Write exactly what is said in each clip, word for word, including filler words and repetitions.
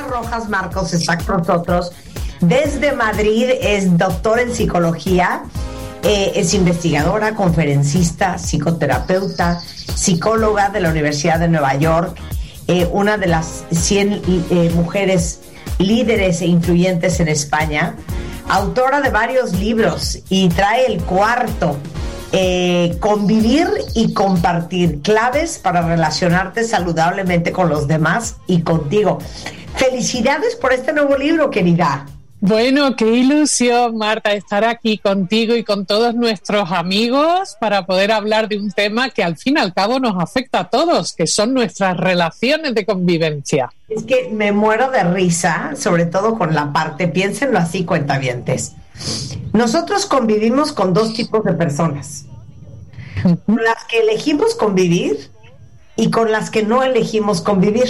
Rojas Marcos está con nosotros desde Madrid, es doctora en psicología, eh, es investigadora, conferencista, psicoterapeuta, psicóloga de la Universidad de Nueva York, eh, una de las cien eh, mujeres líderes e influyentes en España, autora de varios libros y trae el cuarto, eh, Convivir y Compartir, claves para relacionarte saludablemente con los demás y contigo. Felicidades por este nuevo libro, querida. Bueno, qué ilusión, Marta, estar aquí contigo y con todos nuestros amigos para poder hablar de un tema que al fin y al cabo nos afecta a todos, que son nuestras relaciones de convivencia. Es que me muero de risa, sobre todo con la parte, piénsenlo así, cuentavientes. Nosotros convivimos con dos tipos de personas, uh-huh. con las que elegimos convivir y con las que no elegimos convivir.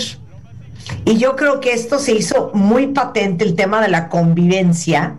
Y yo creo que esto se hizo muy patente, el tema de la convivencia,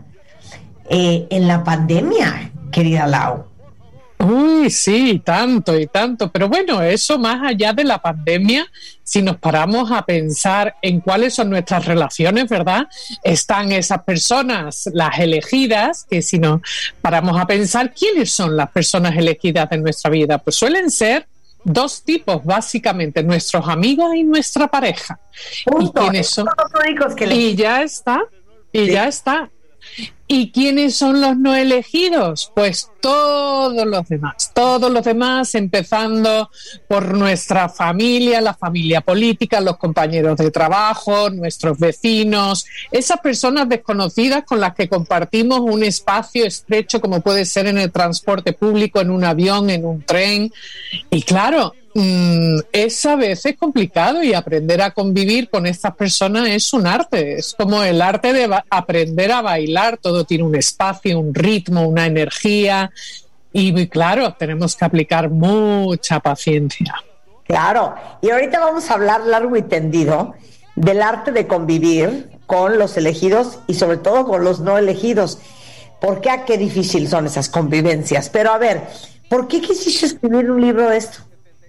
eh, en la pandemia, querida Lau. Uy, sí, tanto y tanto. Pero bueno, eso más allá de la pandemia, si nos paramos a pensar en cuáles son nuestras relaciones, ¿verdad? Están esas personas, las elegidas, que si nos paramos a pensar, ¿quiénes son las personas elegidas de nuestra vida? Pues suelen ser dos tipos, básicamente, nuestros amigos y nuestra pareja. Punto. ¿Y quiénes son? Que le... Y ya está, y sí. ya está. ¿Y quiénes son los no elegidos? Pues todos los demás, todos los demás, empezando por nuestra familia, la familia política, los compañeros de trabajo, nuestros vecinos, esas personas desconocidas con las que compartimos un espacio estrecho como puede ser en el transporte público, en un avión, en un tren. Y claro, Mm, es a veces complicado y aprender a convivir con estas personas es un arte, es como el arte de ba- aprender a bailar, todo tiene un espacio, un ritmo, una energía y claro, tenemos que aplicar mucha paciencia. Claro, y ahorita vamos a hablar largo y tendido del arte de convivir con los elegidos y sobre todo con los no elegidos, porque ah, qué difícil son esas convivencias. Pero a ver, ¿por qué quisiste escribir un libro de esto?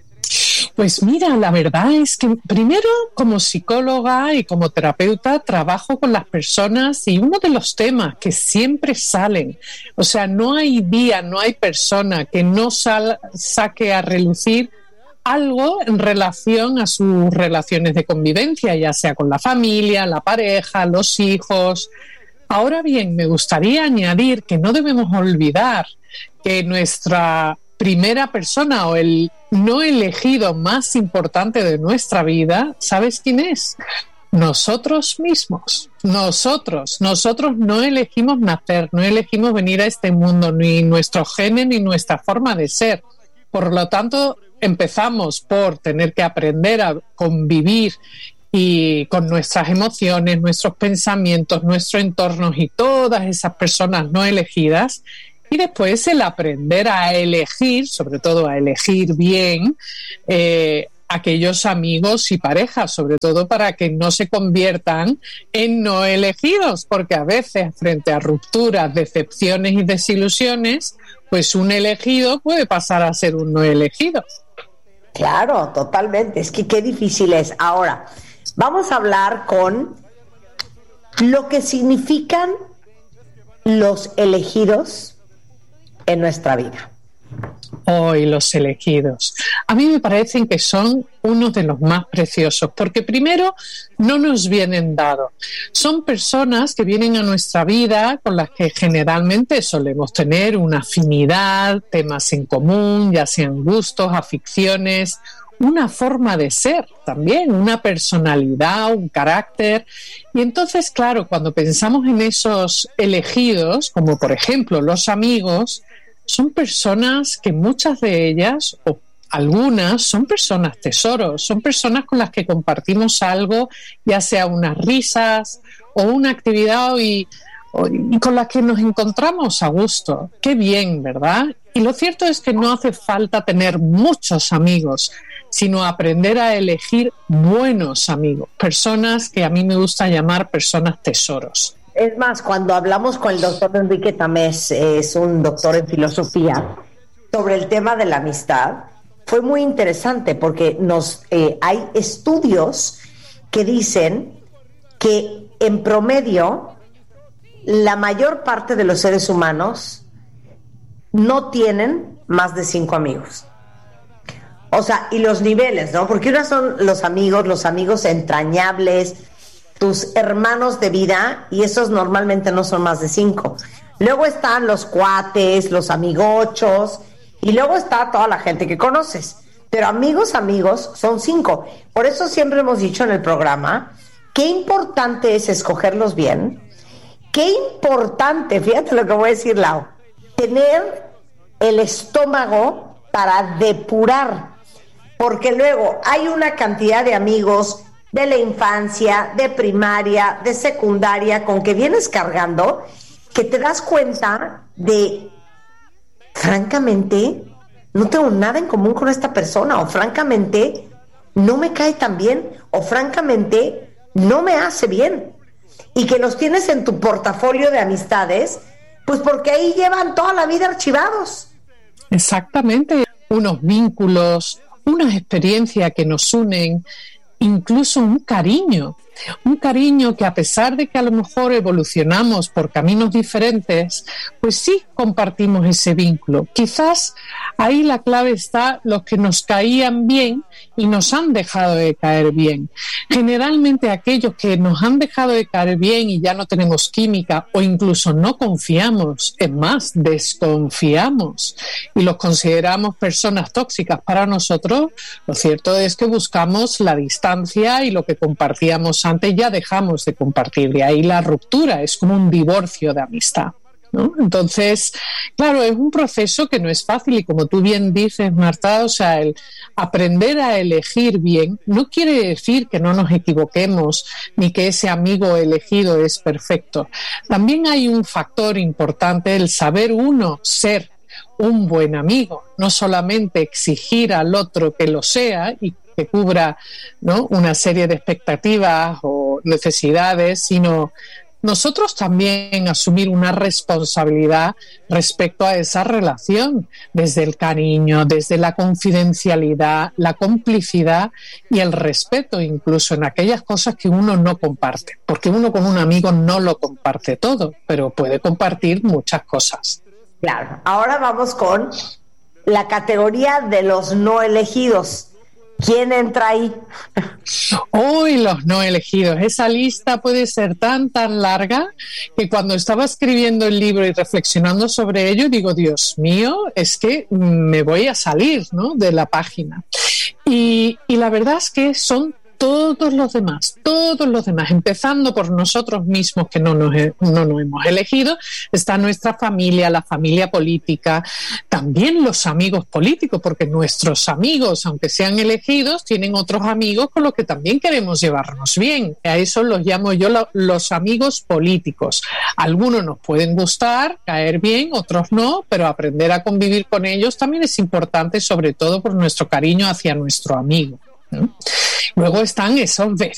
Pues mira, la verdad es que primero como psicóloga y como terapeuta trabajo con las personas y uno de los temas que siempre salen, o sea, no hay día, no hay persona que no sal, saque a relucir algo en relación a sus relaciones de convivencia, ya sea con la familia, la pareja, los hijos. Ahora bien, me gustaría añadir que no debemos olvidar que nuestra primera persona o el no elegido más importante de nuestra vida, ¿sabes quién es? Nosotros mismos, nosotros, nosotros no elegimos nacer, no elegimos venir a este mundo, ni nuestro genes ni nuestra forma de ser. Por lo tanto, empezamos por tener que aprender a convivir y con nuestras emociones, nuestros pensamientos, nuestro entorno y todas esas personas no elegidas. Y después el aprender a elegir, sobre todo a elegir bien, eh, aquellos amigos y parejas, sobre todo para que no se conviertan en no elegidos, porque a veces frente a rupturas, decepciones y desilusiones, pues un elegido puede pasar a ser un no elegido. Claro, totalmente, es que qué difícil es. Ahora, vamos a hablar con lo que significan los elegidos en nuestra vida. Hoy los elegidos. A mí me parecen que son uno de los más preciosos, porque primero no nos vienen dados. Son personas que vienen a nuestra vida con las que generalmente solemos tener una afinidad, temas en común, ya sean gustos, aficiones, una forma de ser también, una personalidad, un carácter. Y entonces, claro, cuando pensamos en esos elegidos, como por ejemplo los amigos, son personas que muchas de ellas, o algunas, son personas tesoros, son personas con las que compartimos algo, ya sea unas risas o una actividad y, o, y con las que nos encontramos a gusto. Qué bien, ¿verdad? Y lo cierto es que no hace falta tener muchos amigos, sino aprender a elegir buenos amigos, personas que a mí me gusta llamar personas tesoros. Es más, cuando hablamos con el doctor Enrique Tamés, es un doctor en filosofía, sobre el tema de la amistad, fue muy interesante porque nos eh, hay estudios que dicen que en promedio la mayor parte de los seres humanos no tienen más de cinco amigos. O sea, y los niveles, ¿no? Porque unos son los amigos, los amigos entrañables, tus hermanos de vida, y esos normalmente no son más de cinco. Luego están los cuates, los amigochos, y luego está toda la gente que conoces. Pero amigos, amigos, son cinco. Por eso siempre hemos dicho en el programa, qué importante es escogerlos bien, qué importante, fíjate lo que voy a decir, Lau, tener el estómago para depurar, porque luego hay una cantidad de amigos de la infancia, de primaria, de secundaria, con que vienes cargando, que te das cuenta de, francamente, no tengo nada en común con esta persona, o francamente, no me cae tan bien, o francamente, no me hace bien. Y que los tienes en tu portafolio de amistades, pues porque ahí llevan toda la vida archivados. Exactamente, unos vínculos, unas experiencias que nos unen, incluso un cariño, un cariño que a pesar de que a lo mejor evolucionamos por caminos diferentes, pues sí compartimos ese vínculo. Quizás ahí la clave está los que nos caían bien y nos han dejado de caer bien. Generalmente aquellos que nos han dejado de caer bien y ya no tenemos química o incluso no confiamos, es más, desconfiamos y los consideramos personas tóxicas para nosotros, lo cierto es que buscamos la distancia y lo que compartíamos antes ya dejamos de compartir. De ahí la ruptura, es como un divorcio de amistad, ¿no? Entonces, claro, es un proceso que no es fácil y como tú bien dices, Marta, o sea, el aprender a elegir bien no quiere decir que no nos equivoquemos ni que ese amigo elegido es perfecto. También hay un factor importante, el saber uno ser un buen amigo, no solamente exigir al otro que lo sea y que cubra, ¿no?, una serie de expectativas o necesidades, sino nosotros también asumir una responsabilidad respecto a esa relación, desde el cariño, desde la confidencialidad, la complicidad y el respeto, incluso en aquellas cosas que uno no comparte, porque uno con un amigo no lo comparte todo, pero puede compartir muchas cosas. Claro, ahora vamos con la categoría de los no elegidos. ¿Quién entra ahí? Hoy los no elegidos. Esa lista puede ser tan, tan larga que cuando estaba escribiendo el libro y reflexionando sobre ello, digo, Dios mío, es que me voy a salir, ¿no?, de la página. Y, y la verdad es que son todos los demás, todos los demás, empezando por nosotros mismos que no nos, no nos hemos elegido, está nuestra familia, la familia política, también los amigos políticos, porque nuestros amigos, aunque sean elegidos, tienen otros amigos con los que también queremos llevarnos bien. A eso los llamo yo lo, los amigos políticos. Algunos nos pueden gustar, caer bien, otros no, pero aprender a convivir con ellos también es importante, sobre todo por nuestro cariño hacia nuestro amigo, ¿no? Luego están esos vecinos